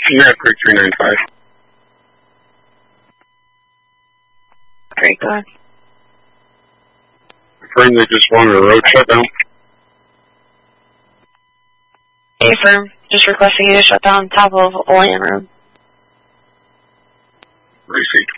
Yeah, Creek 395. Great, go ahead. Confirm they just wanted a road shutdown. Affirm. Just requesting you to shut down top of Olean Road. Received.